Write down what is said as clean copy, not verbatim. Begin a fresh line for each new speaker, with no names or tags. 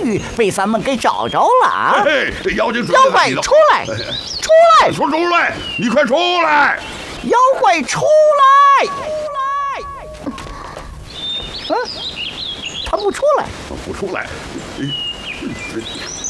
雨被咱们给找着了啊！
妖精，
妖怪出来，出来，
出来！你快出来！
妖怪出来！他不出来，
不出来。